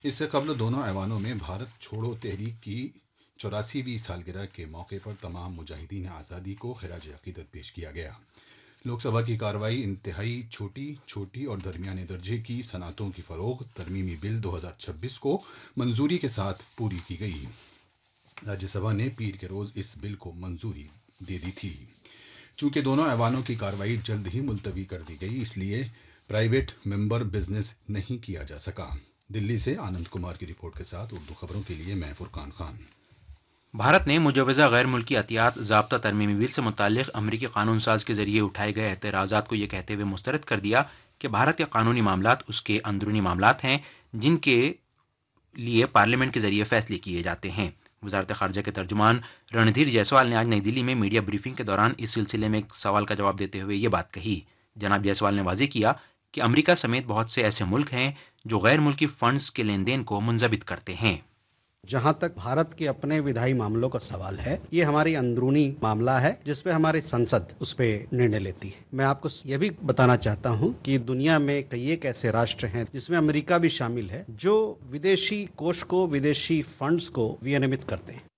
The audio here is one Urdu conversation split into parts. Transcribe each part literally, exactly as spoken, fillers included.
اس سے قبل دونوں ایوانوں میں بھارت چھوڑو تحریک کی چوراسیویں سالگرہ کے موقع پر تمام مجاہدین آزادی کو خراج عقیدت پیش کیا گیا۔ لوک سبھا کی کارروائی انتہائی چھوٹی چھوٹی اور درمیانے درجے کی صنعتوں کی فروغ ترمیمی بل دو ہزار چھبیس کو منظوری کے ساتھ پوری کی گئی۔ راجیہ سبھا نے پیر کے روز اس بل کو منظوری دے دی تھی۔ چونکہ دونوں ایوانوں کی کارروائی جلد ہی ملتوی کر دی گئی، اس لیے پرائیویٹ ممبر بزنس نہیں کیا جا سکا۔ دلی سے آنند کمار کی رپورٹ کے ساتھ اردو خبروں کے لیے میں فرقان خان۔ بھارت نے مجوزہ غیر ملکی عطیات ضابطہ ترمیمی بل سے متعلق امریکی قانون ساز کے ذریعے اٹھائے گئے اعتراضات کو یہ کہتے ہوئے مسترد کر دیا کہ بھارت کے قانونی معاملات اس کے اندرونی معاملات ہیں جن کے لیے پارلیمنٹ کے ذریعے فیصلے کیے جاتے ہیں۔ وزارت خارجہ کے ترجمان رندھیر جیسوال نے آج نئی دلی میں میڈیا بریفنگ کے دوران اس سلسلے میں ایک سوال کا جواب دیتے ہوئے یہ بات کہی۔ جناب جیسوال نے واضح کیا کہ امریکہ سمیت بہت سے ایسے ملک ہیں جو غیر ملکی فنڈز کے لین دین کو منضبط کرتے ہیں۔ جہاں تک بھارت کے اپنے ودھائی معاملوں کا سوال ہے، یہ ہماری اندرونی معاملہ ہے جس پہ ہماری سنسد اس پہ نرنے لیتی ہے۔ میں آپ کو یہ بھی بتانا چاہتا ہوں کہ دنیا میں کئی ایک ایسے راشٹر ہیں جس میں امریکہ بھی شامل ہے جو ودیشی کوش کو، ودیشی فنڈز کو ونیمت کرتے ہیں۔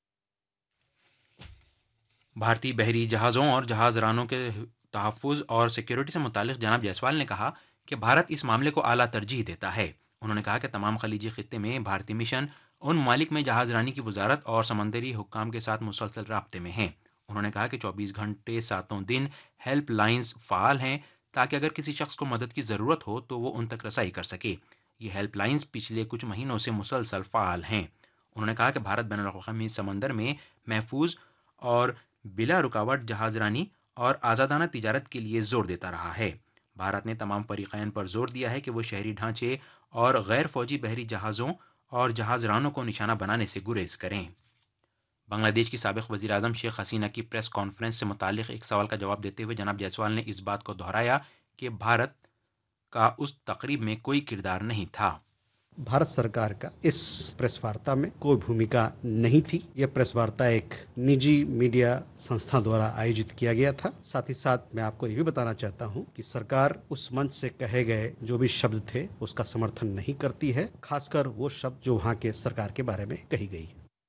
بھارتی بحری جہازوں اور جہاز رانوں کے تحفظ اور سیکیورٹی سے متعلق جناب جیسوال نے کہا کہ بھارت اس معاملے کو اعلیٰ ترجیح دیتا ہے۔ انہوں نے کہا کہ تمام خلیجی خطے میں بھارتی مشن ان ممالک میں جہاز رانی کی وزارت اور سمندری حکام کے ساتھ مسلسل رابطے میں ہیں۔ انہوں نے کہا کہ چوبیس گھنٹے ساتوں دن ہیلپ لائنز فعال ہیں تاکہ اگر کسی شخص کو مدد کی ضرورت ہو تو وہ ان تک رسائی کر سکے۔ یہ ہیلپ لائنز پچھلے کچھ مہینوں سے مسلسل فعال ہیں۔ انہوں نے کہا کہ بھارت بین الاقوامی سمندر میں محفوظ اور بلا رکاوٹ جہاز رانی اور آزادانہ تجارت کے لیے زور دیتا رہا ہے۔ بھارت نے تمام فریقین پر زور دیا ہے کہ وہ شہری ڈھانچے اور غیر فوجی بحری جہازوں اور جہاز رانوں کو نشانہ بنانے سے گریز کریں۔ بنگلہ دیش کی سابق وزیر اعظم شیخ حسینہ کی پریس کانفرنس سے متعلق ایک سوال کا جواب دیتے ہوئے جناب جیسوال نے اس بات کو دہرایا کہ بھارت کا اس تقریب میں کوئی کردار نہیں تھا۔ بھارت سرکار کا اس پریس وارتا میں کوئی بھومکا نہیں تھی۔ یہ پریس وارتا ایک نجی میڈیا سنستھا دوارا آیوجت کیا گیا تھا۔ ساتھ ہی ساتھ میں آپ کو یہ بھی بتانا چاہتا ہوں کہ سرکار اس منچ سے کہے گئے جو بھی شبد تھے اس کا سمرتھن نہیں کرتی ہے، خاص کر وہ شبد جو وہاں کے سرکار کے بارے میں کہی گئی۔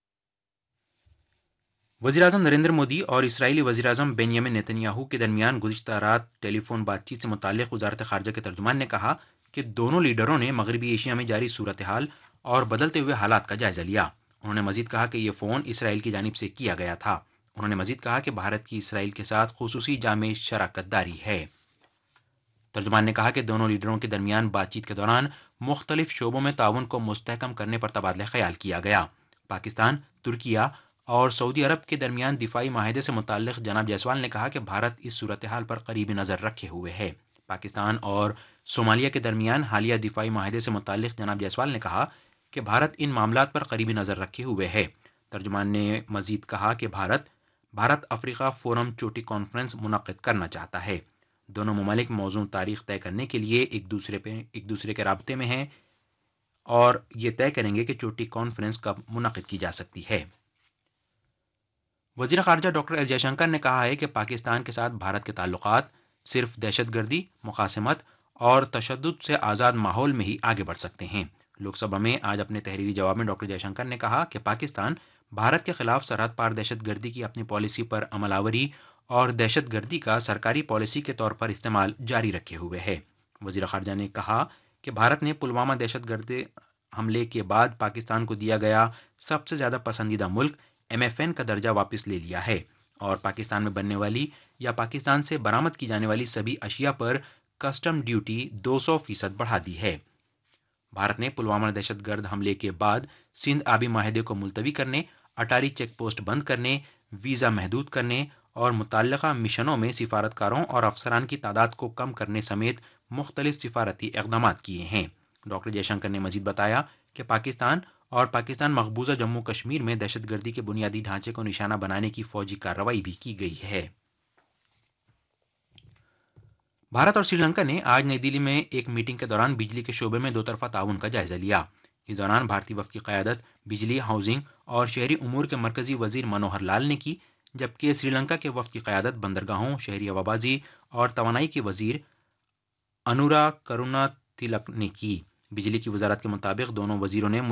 وزیر اعظم نریندر مودی اور اسرائیلی وزیر اعظم بنیامن نیتن یاہو کے درمیان گزشتہ رات ٹیلی فون بات چیت سے متعلق وزارت خارجہ کے ترجمان نے کہا کہ دونوں لیڈروں نے مغربی ایشیا میں جاری صورتحال اور بدلتے ہوئے حالات کا جائزہ لیا۔ انہوں نے مزید کہا کہ یہ فون اسرائیل کی جانب سے کیا گیا تھا۔ انہوں نے مزید کہا کہ بھارت کی اسرائیل کے ساتھ خصوصی جامع شراکت داری ہے۔ ترجمان نے کہا کہ دونوں لیڈروں کے درمیان بات چیت کے دوران مختلف شعبوں میں تعاون کو مستحکم کرنے پر تبادلہ خیال کیا گیا۔ پاکستان، ترکیہ اور سعودی عرب کے درمیان دفاعی معاہدے سے متعلق جناب جیسوال نے کہا کہ بھارت اس صورتحال پر قریبی نظر رکھے ہوئے ہے۔ پاکستان اور صومالیہ کے درمیان حالیہ دفاعی معاہدے سے متعلق جناب جیسوال نے کہا کہ بھارت ان معاملات پر قریبی نظر رکھے ہوئے ہے۔ ترجمان نے مزید کہا کہ بھارت بھارت افریقہ فورم چوٹی کانفرنس منعقد کرنا چاہتا ہے۔ دونوں ممالک موزوں تاریخ طے کرنے کے لیے ایک دوسرے پہ ایک دوسرے کے رابطے میں ہیں اور یہ طے کریں گے کہ چوٹی کانفرنس کب منعقد کی جا سکتی ہے۔ وزیر خارجہ ڈاکٹر ایس جے شنکر نے کہا ہے کہ پاکستان کے ساتھ بھارت کے تعلقات صرف دہشت گردی، مقاصمت اور تشدد سے آزاد ماحول میں ہی آگے بڑھ سکتے ہیں۔ لوک سبھا میں آج اپنے تحریری جواب میں ڈاکٹر جے شنکر نے کہا کہ پاکستان بھارت کے خلاف سرحد پار دہشت گردی کی اپنی پالیسی پر عمل آوری اور دہشت گردی کا سرکاری پالیسی کے طور پر استعمال جاری رکھے ہوئے ہے۔ وزیر خارجہ نے کہا کہ بھارت نے پلوامہ دہشت گردی حملے کے بعد پاکستان کو دیا گیا سب سے زیادہ پسندیدہ ملک ایم ایف این کا درجہ واپس لے لیا ہے اور پاکستان میں بننے والی یا پاکستان سے برآمد کی جانے والی سبھی اشیاء پر کسٹم ڈیوٹی دو سو فیصد بڑھا دی ہے۔ بھارت نے پلوامہ دہشت گرد حملے کے بعد سندھ آبی معاہدے کو ملتوی کرنے، اٹاری چیک پوسٹ بند کرنے، ویزا محدود کرنے اور متعلقہ مشنوں میں سفارتکاروں اور افسران کی تعداد کو کم کرنے سمیت مختلف سفارتی اقدامات کیے ہیں۔ ڈاکٹر جے شنکر نے مزید بتایا کہ پاکستان اور پاکستان مقبوضہ جموں کشمیر میں دہشت گردی کے بنیادی ڈھانچے کو نشانہ بنانے کی فوجی کارروائی بھی کی گئی ہے۔ بھارت اور سری لنکا نے آج نئی دلی میں ایک میٹنگ کے دوران بجلی کے شعبے میں دو طرفہ تعاون کا جائزہ لیا۔ اس دوران بھارتی وفد کی قیادت بجلی، ہاؤسنگ اور شہری امور کے مرکزی وزیر منوہر لال نے کی، جبکہ سری لنکا کے وفد کی قیادت بندرگاہوں، شہری ہوابازی اور توانائی کے وزیر انورا کرونا تلک نے کی۔ بجلی کی وزارت کے مطابق دونوں وزیروں نے